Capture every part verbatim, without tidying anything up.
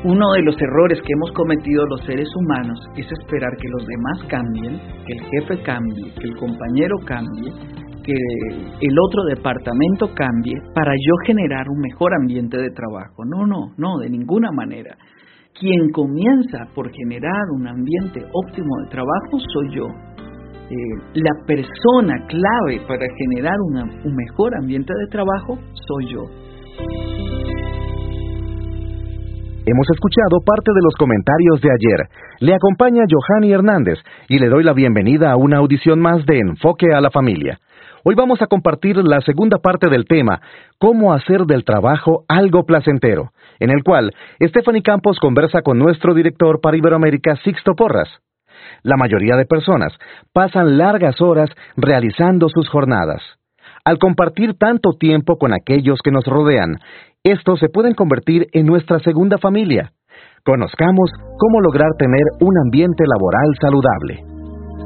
Uno de los errores que hemos cometido los seres humanos es esperar que los demás cambien, que el jefe cambie, que el compañero cambie, que el otro departamento cambie para yo generar un mejor ambiente de trabajo. No, no, no, de ninguna manera. Quien comienza por generar un ambiente óptimo de trabajo soy yo. Eh, la persona clave para generar una, un mejor ambiente de trabajo soy yo. Hemos escuchado parte de los comentarios de ayer. Le acompaña Johanny Hernández y le doy la bienvenida a una audición más de Enfoque a la Familia. Hoy vamos a compartir la segunda parte del tema, cómo hacer del trabajo algo placentero, en el cual Stephanie Campos conversa con nuestro director para Iberoamérica, Sixto Porras. La mayoría de personas pasan largas horas realizando sus jornadas. Al compartir tanto tiempo con aquellos que nos rodean, estos se pueden convertir en nuestra segunda familia. Conozcamos cómo lograr tener un ambiente laboral saludable.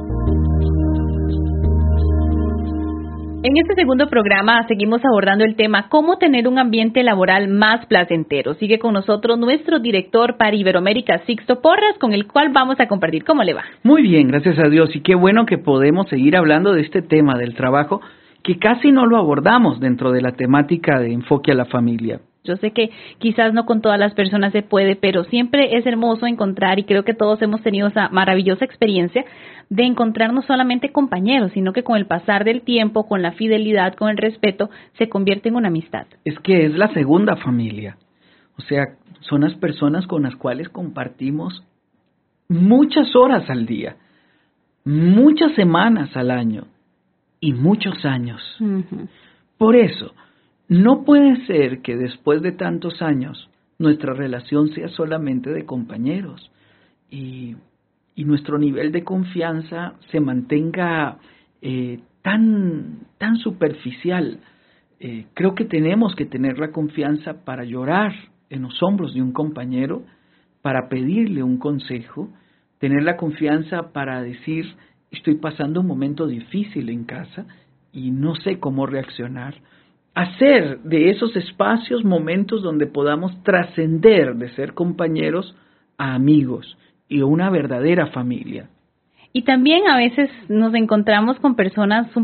En este segundo programa seguimos abordando el tema cómo tener un ambiente laboral más placentero. Sigue con nosotros nuestro director para Iberoamérica, Sixto Porras, con el cual vamos a compartir. ¿Cómo le va? Muy bien, gracias a Dios. Y qué bueno que podemos seguir hablando de este tema del trabajo, que casi no lo abordamos dentro de la temática de Enfoque a la Familia. Yo sé que quizás no con todas las personas se puede, pero siempre es hermoso encontrar, y creo que todos hemos tenido esa maravillosa experiencia de encontrar no solamente compañeros, sino que con el pasar del tiempo, con la fidelidad, con el respeto, se convierte en una amistad. Es que es la segunda familia. O sea, son las personas con las cuales compartimos muchas horas al día, muchas semanas al año y muchos años. Uh-huh. Por eso, no puede ser que después de tantos años nuestra relación sea solamente de compañeros y, y nuestro nivel de confianza se mantenga eh, tan, tan superficial. Eh, creo que tenemos que tener la confianza para llorar en los hombros de un compañero, para pedirle un consejo, tener la confianza para decir, estoy pasando un momento difícil en casa y no sé cómo reaccionar. Hacer de esos espacios momentos donde podamos trascender de ser compañeros a amigos y una verdadera familia. Y también a veces nos encontramos con personas un